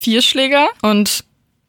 4 Schläger und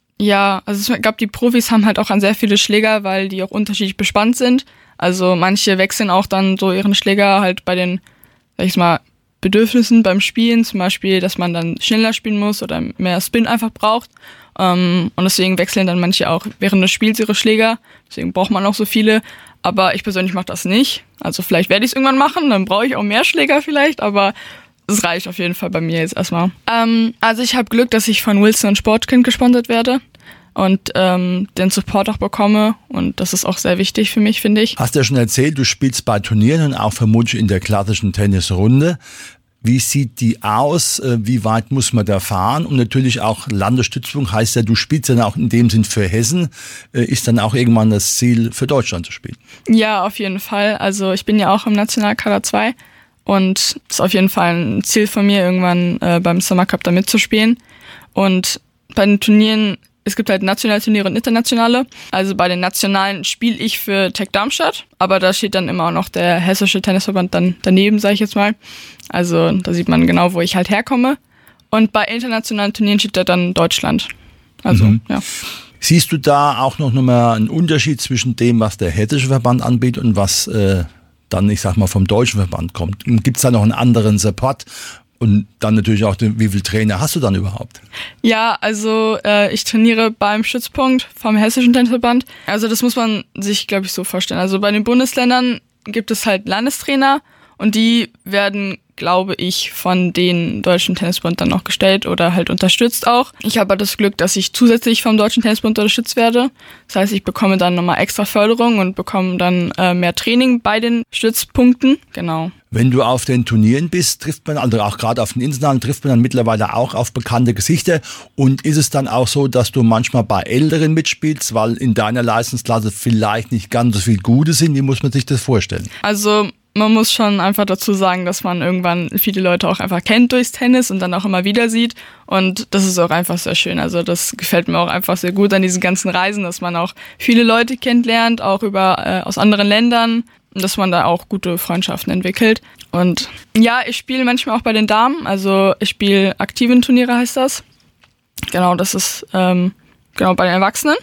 ja, also ich glaube, die Profis haben halt auch an sehr viele Schläger, weil die auch unterschiedlich bespannt sind. Also manche wechseln auch dann so ihren Schläger halt bei den, sag ich mal, Bedürfnissen beim Spielen, zum Beispiel, dass man dann schneller spielen muss oder mehr Spin einfach braucht. Und deswegen wechseln dann manche auch während des Spiels ihre Schläger. Deswegen braucht man auch so viele. Aber ich persönlich mache das nicht. Also vielleicht werde ich es irgendwann machen, dann brauche ich auch mehr Schläger vielleicht, aber es reicht auf jeden Fall bei mir jetzt erstmal. Also ich habe Glück, dass ich von Wilson Sportkind gesponsert werde und den Support auch bekomme und das ist auch sehr wichtig für mich, finde ich. Hast du ja schon erzählt, du spielst bei Turnieren und auch vermutlich in der klassischen Tennisrunde. Wie sieht die aus? Wie weit muss man da fahren? Und natürlich auch Landesstützpunkt heißt ja, du spielst dann auch in dem Sinn für Hessen. Ist dann auch irgendwann das Ziel, für Deutschland zu spielen? Ja, auf jeden Fall. Also ich bin ja auch im Nationalkader 2 und es ist auf jeden Fall ein Ziel von mir, irgendwann beim Summer Cup da mitzuspielen. Und bei den Turnieren, es gibt halt nationale Turniere und internationale. Also bei den nationalen spiele ich für Tech Darmstadt, aber da steht dann immer auch noch der Hessische Tennisverband dann daneben, sage ich jetzt mal. Also da sieht man genau, wo ich halt herkomme. Und bei internationalen Turnieren steht da dann Deutschland. Also, ja. Siehst du da auch noch mal einen Unterschied zwischen dem, was der Hessische Verband anbietet und was dann, ich sag mal, vom Deutschen Verband kommt? Gibt es da noch einen anderen Support? Und dann natürlich auch, wie viele Trainer hast du dann überhaupt? Ja, also ich trainiere beim Stützpunkt vom Hessischen Tennisverband. Also das muss man sich, glaube ich, so vorstellen. Also bei den Bundesländern gibt es halt Landestrainer und die werden, glaube ich, von den Deutschen Tennisbund dann noch gestellt oder halt unterstützt auch. Ich habe das Glück, dass ich zusätzlich vom Deutschen Tennisbund unterstützt werde. Das heißt, ich bekomme dann nochmal extra Förderung und bekomme dann mehr Training bei den Stützpunkten. Genau. Wenn du auf den Turnieren bist, trifft man, also auch gerade auf den Internationalen, trifft man dann mittlerweile auch auf bekannte Gesichter. Und ist es dann auch so, dass du manchmal bei Älteren mitspielst, weil in deiner Leistungsklasse vielleicht nicht ganz so viel Gute sind? Wie muss man sich das vorstellen? Also man muss schon einfach dazu sagen, dass man irgendwann viele Leute auch einfach kennt durchs Tennis und dann auch immer wieder sieht. Und das ist auch einfach sehr schön. Also das gefällt mir auch einfach sehr gut an diesen ganzen Reisen, dass man auch viele Leute kennenlernt, auch aus anderen Ländern. Dass man da auch gute Freundschaften entwickelt. Und ja, ich spiele manchmal auch bei den Damen. Also ich spiele aktiven Turniere, heißt das. Genau, das ist genau bei den Erwachsenen.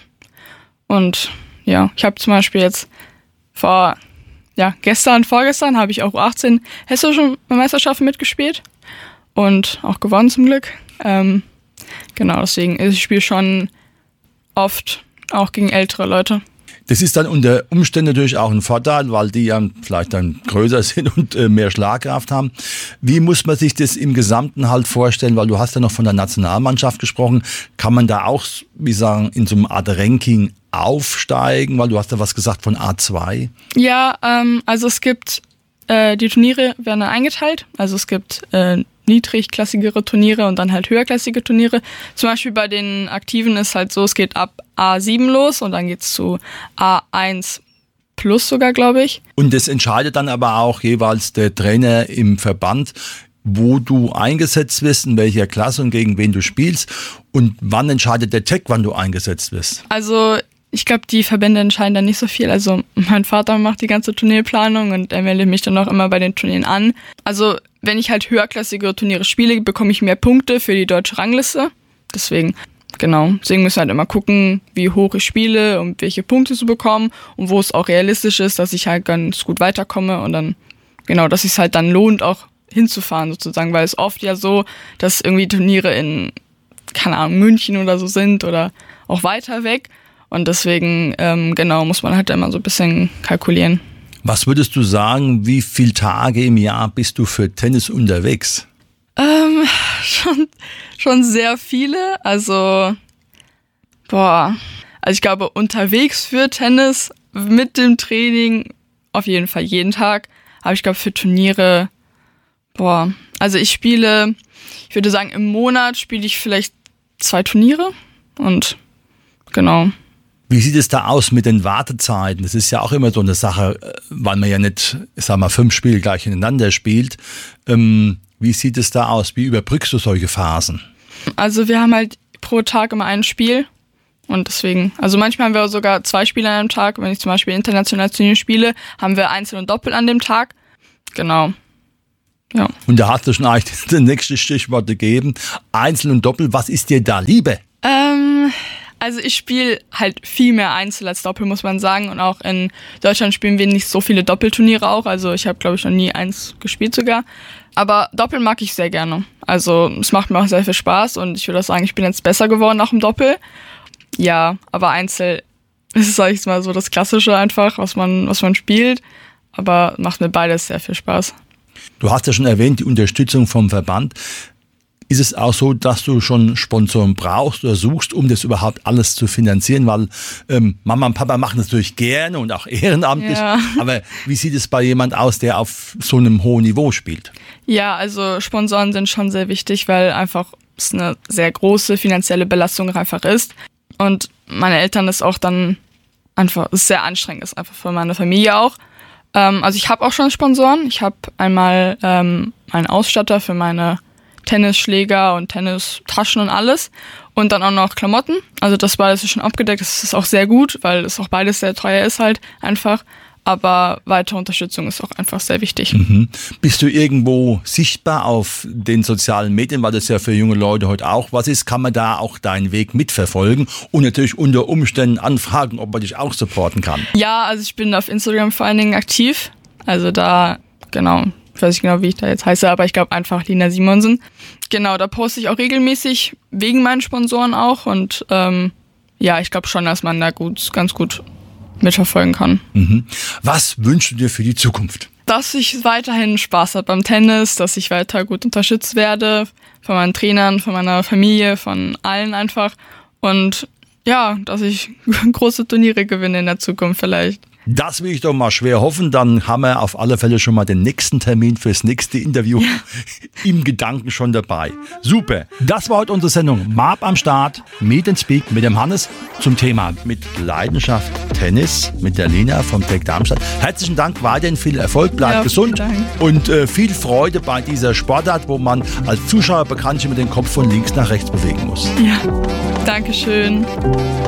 Und ja, ich habe zum Beispiel jetzt vorgestern habe ich auch U18 hessische Meisterschaften mitgespielt. Und auch gewonnen zum Glück. Genau, deswegen, ich spiele schon oft auch gegen ältere Leute. Das ist dann unter Umständen natürlich auch ein Vorteil, weil die ja vielleicht dann größer sind und mehr Schlagkraft haben. Wie muss man sich das im Gesamten halt vorstellen? Weil du hast ja noch von der Nationalmannschaft gesprochen. Kann man da auch, wie sagen, in so einem Art Ranking aufsteigen? Weil du hast ja was gesagt von A2. Ja, also es gibt, die Turniere werden dann eingeteilt. Also es gibt niedrigklassigere Turniere und dann halt höherklassige Turniere. Zum Beispiel bei den Aktiven ist halt so, es geht ab A7 los und dann geht's zu A1 plus sogar, glaube ich. Und das entscheidet dann aber auch jeweils der Trainer im Verband, wo du eingesetzt wirst, in welcher Klasse und gegen wen du spielst. Und wann entscheidet der Tech, wann du eingesetzt wirst? Also ich glaube, die Verbände entscheiden da nicht so viel. Also mein Vater macht die ganze Turnierplanung und er meldet mich dann auch immer bei den Turnieren an. Also wenn ich halt höherklassige Turniere spiele, bekomme ich mehr Punkte für die deutsche Rangliste. Deswegen müssen wir halt immer gucken, wie hoch ich spiele und welche Punkte zu bekommen und wo es auch realistisch ist, dass ich halt ganz gut weiterkomme und dann, dass es halt dann lohnt, auch hinzufahren sozusagen, weil es oft ja so, dass irgendwie Turniere in, keine Ahnung, München oder so sind oder auch weiter weg. Und deswegen, muss man halt immer so ein bisschen kalkulieren. Was würdest du sagen, wie viele Tage im Jahr bist du für Tennis unterwegs? Schon sehr viele. Also ich glaube, unterwegs für Tennis mit dem Training auf jeden Fall jeden Tag. Aber ich glaube, für Turniere, also ich würde sagen, im Monat spiele ich vielleicht 2 Turniere und genau. Wie sieht es da aus mit den Wartezeiten? Das ist ja auch immer so eine Sache, weil man ja nicht, 5 Spiele gleich ineinander spielt. Wie sieht es da aus? Wie überbrückst du solche Phasen? Also wir haben halt pro Tag immer ein Spiel und deswegen, also manchmal haben wir sogar 2 Spiele an einem Tag. Wenn ich zum Beispiel international Turnier spiele, haben wir Einzel und Doppel an dem Tag. Genau. Ja. Und da hast du schon eigentlich das nächste Stichwort gegeben. Einzel und Doppel, was ist dir da Liebe? Also ich spiele halt viel mehr Einzel als Doppel, muss man sagen. Und auch in Deutschland spielen wir nicht so viele Doppelturniere auch. Also ich habe, glaube ich, noch nie eins gespielt sogar. Aber Doppel mag ich sehr gerne. Also es macht mir auch sehr viel Spaß und ich würde auch sagen, ich bin jetzt besser geworden nach dem Doppel. Ja, aber Einzel ist, sag ich mal, so das Klassische einfach, was man spielt. Aber macht mir beides sehr viel Spaß. Du hast ja schon erwähnt, die Unterstützung vom Verband. Ist es auch so, dass du schon Sponsoren brauchst oder suchst, um das überhaupt alles zu finanzieren? Weil Mama und Papa machen das natürlich gerne und auch ehrenamtlich. Ja. Aber wie sieht es bei jemand aus, der auf so einem hohen Niveau spielt? Ja, also Sponsoren sind schon sehr wichtig, weil einfach es eine sehr große finanzielle Belastung einfach ist. Und meine Eltern ist auch dann einfach sehr anstrengend ist, einfach für meine Familie auch. Also ich habe auch schon Sponsoren. Ich habe einmal einen Ausstatter für meine Tennisschläger und Tennistaschen und alles. Und dann auch noch Klamotten. Also das beides ist schon abgedeckt. Das ist auch sehr gut, weil es auch beides sehr teuer ist halt einfach. Aber weitere Unterstützung ist auch einfach sehr wichtig. Mhm. Bist du irgendwo sichtbar auf den sozialen Medien, weil das ja für junge Leute heute auch was ist? Kann man da auch deinen Weg mitverfolgen und natürlich unter Umständen anfragen, ob man dich auch supporten kann? Ja, also ich bin auf Instagram vor allen Dingen aktiv. Also da, genau, ich weiß nicht genau, wie ich da jetzt heiße, aber ich glaube einfach Lina Simonsen. Genau, da poste ich auch regelmäßig wegen meinen Sponsoren auch. Und ja, ich glaube schon, dass man da ganz gut mitverfolgen kann. Mhm. Was wünschst du dir für die Zukunft? Dass ich weiterhin Spaß habe beim Tennis, dass ich weiter gut unterstützt werde von meinen Trainern, von meiner Familie, von allen einfach. Und ja, dass ich große Turniere gewinne in der Zukunft vielleicht. Das will ich doch mal schwer hoffen. Dann haben wir auf alle Fälle schon mal den nächsten Termin fürs nächste Interview im Gedanken schon dabei. Super. Das war heute unsere Sendung MAP am Start, Meet and Speak mit dem Hannes zum Thema mit Leidenschaft Tennis mit der Lina vom TEC Darmstadt. Herzlichen Dank, weiterhin viel Erfolg, bleibt gesund und viel Freude bei dieser Sportart, wo man als Zuschauer bekanntlich mit dem Kopf von links nach rechts bewegen muss. Ja, danke schön.